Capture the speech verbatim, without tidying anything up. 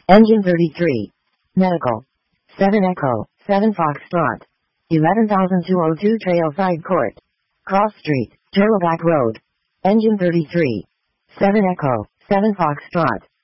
Engine thirty-three. Medical. seven Echo, seven Foxtrot. eleven thousand two hundred two Trailside Court. Cross Street, Turlock Road. Engine thirty-three. seven Echo, seven Foxtrot.